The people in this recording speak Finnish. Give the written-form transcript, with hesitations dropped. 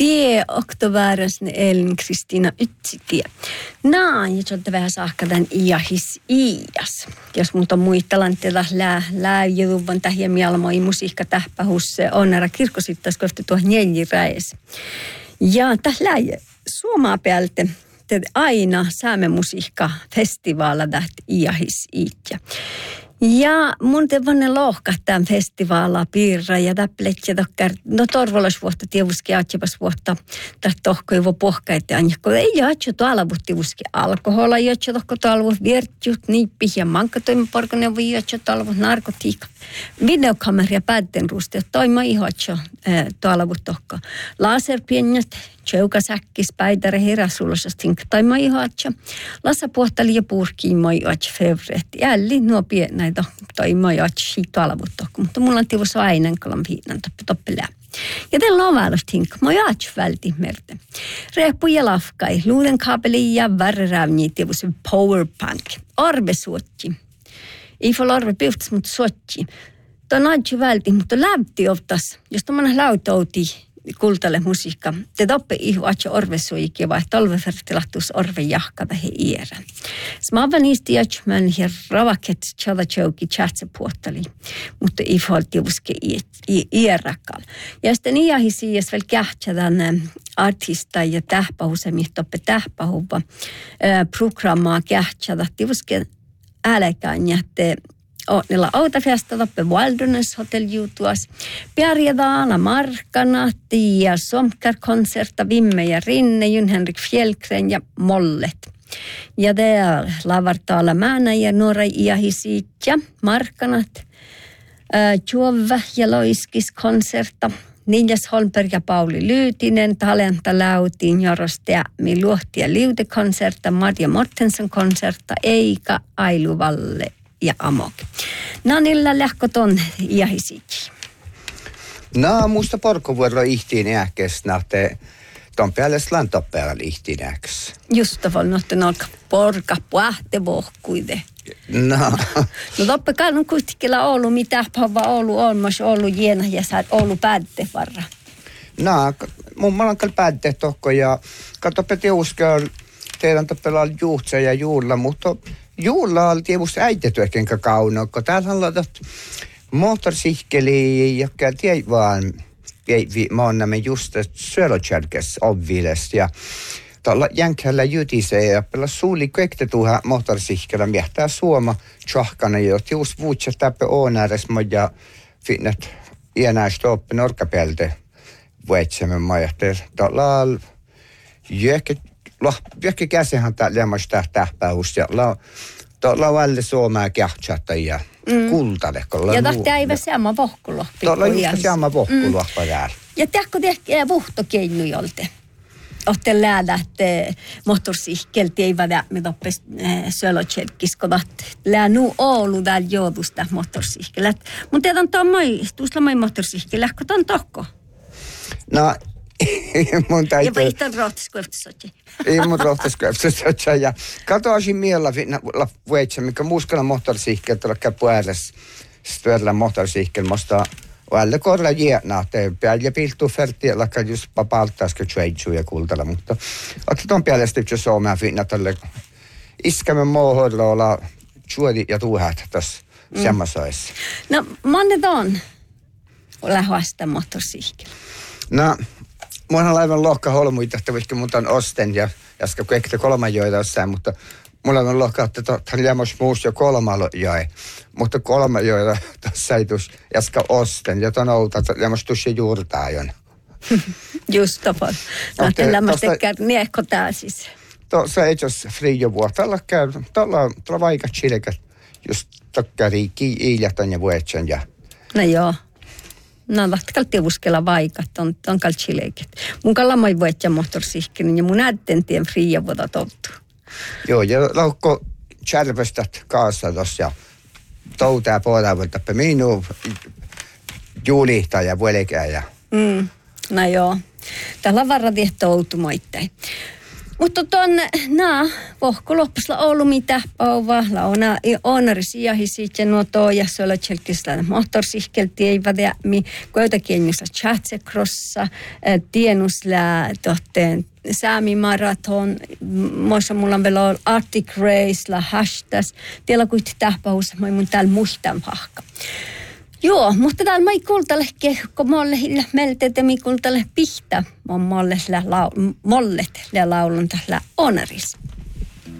tie oktoberasne Elin Kristiina Ytsitie. Ja tjolta vähän saakka tämän iahis ias. Jos muuta muistelan tätä läjäduvan tähiä mielmoi musiikka tähpähus onnera kirkosittas kohti tuohon njäljiräes. Ja tässä läjä suomaa päältä aina saamme musiikka festivaala tähti iahis iitja. Ja mun tevanne lohkahtaan festivaala piirra ja täplet ja tokkär, no torvolosvuotta tievuski aatjapas vuotta täht tohko vo pohkaita anjakko. Ei jaatjo tuolla tievuski alkohola, jaatjo tohko tuolla viertjut, niippi ja mankatoimiporkonen voi jaatjo tuolla narkotiikka. Videokameria päätten ruusti, että toima ihoatjo tuolla tohko. Laserpienjät, tjeukasäkkis, päidäre, herasulossast hink, toima ihoatjo. Lassa puhtali ja purkiin moi ihoatjo fevreetti. Jälli nuo pienäitä toima ihoatjo tuolla tohko, mutta mulla on tiivus aina, kun on piinan toppelää. Ja teillä on väärästi hink, moi ihoatjo välti merte. Reppu ja lafkai, luuden kaapeli ja värrärävni tiivus powerpunk. Arve suotji. Ei voi arve pyyhtäisi, mutta suotji. Tuo on aina välti, mutta läpti oftas, jos tuommoinen lautouti kultalle musiikka. Te toppe ihu atjo orve suikia, vai talvefertilahtuus orve jahkata he iärän. Smava niistä jätsemän hier ravaket tjada tjouki tjatse puottali, mutta ei voi tiuske iärakal. Ja sitten iähisi, jos vielä kähtsädän artista ja tähpahusemi, toppe tähpahuva programmaa kähtsädä, tiuske älekään jätte niillä autafesta toppe Wilderness Hotel jutuas. Pärjädaana Markkana, Tia Somkar-konserta, Vimme ja Rinne, Jyn-Henrik Fjällgren ja Mollet. Ja täällä lavartaalla määnä ja nuora iahisiit ja Markkanat, Juove ja Loiskis-konserta. Ninjas Holmberg ja Pauli Lyytinen, Talenta Lautiin, Joros Teämi, Luohti ja Liute-konserta, Marja Mortensen-konserta, Eika, Ailu Valle ja Amok. No niillä lähkoton iahisikin. No musta porkovuoro ihtiin ähkes nahte ton päälle slantoppeella ihtiin ähkes. Just tavallaan nohten olka porka puhte vohkuide. No toppe kannun kuitenkin Oulu, mitä pahva Oulu on, mas Oulu jiena ja sä Oulu päätte varra. No, mun on kyllä päätte tohko ja katsoppe tiuskel teidän toppella on juhtse ja juulla, mutta juulla on tietysti äitetyökenkä kauno, kun täällä on laitat motorsihkeli, joka tiedät vaan maannamme just Sölotjärkes obvilest ja tuolla jänkällä jytisee ja pela suuli kaikte tuohon motorsihkelä miehtää suoma tjohkana ja tius vuutsa täppä oonääres ja finnet iänäistä oppe norkapelte vuetsemme majahter. Tuolla on Jokki käsihän tää lämmästä tähpäus ja tuolla on välillä suomaa kähtsättä ja kultalle. Ja tahti äivä sama vohkulohpi. Tuolla on just sama vohkulohpa täällä. Ja tehkö tehkää vuhtokeinu jolte? Olette läädä, että motorsihkelti ei vädä, mitä oppes Sölotjärkis, kun lää nu Oulu täällä joudusta motorsihkelät. Mun tiedän tuossa moi motorsihkelä, kun ton tokko. No, mun täytyy... Ja vaihtan rohtiskueftisotsi. Ei mun rohtiskueftisotsi. Ja katoasin mielellä vuetsa, mikä muskana motorsihkel tuolla käppu ääressä. Sitten motorsihkel musta alle korla jäänä, että päälle piltuu färtiä, lakka just papaltaiskä tjueitsu ja kultalla, mutta otetaan päälle sitten suomea finna tälle iskämme muuhoilla olla tjuedi ja tuuhat tässä semmoisessa. No, monnetaan lähuasta motorsihkel. No, mun on aivan lohka holmuita, että vaikka mun on osten ja jaska kaikki kolmajoita jossain, mutta mulla on lohka, että tämän jämmäs muus jo kolmajoja, mutta kolmajoita tässä ei tuossa jaska osten, ja ton outa, että jämmäs tuossa juurtaa jon. Just tapaan. Tahti lämmäs tekään niekko tää siis. Tuossa ei jos frijo vuotta, tuolla vaikka chilekät, just tokkariikki iiljahtan ja vuetsen ja... No joo. No, lahtikal tiuskella vaikat, on kaltsileiket. Mun kallamai voit ja motorsihkelin ja mun ätten tien fria vuota toltu. Joo, ja laukko kärvestät kaassa tossa ja toutaa puolelta, että minun juulihtaa ja vuolikää ja... No joo, täällä on varra tehty outumoittain. Mutta vohko loppusla ollut mitä pauva, launa onarisia sitten nuo ja se oli tjelkisellä motorsihkelti ei vadämi, koitakin niissä chatsekrossa, tienusla tohteen Säämi-maraton, muissa mulla on vielä Arctic Race, hashtas, tiellä kuitti tähpäus, mä mun täällä muistan pahka. Joo, mutta täällä mä ei kultalle kun molle meiltä, että mä kultalle pihtä, mollet laulun tällä onaris.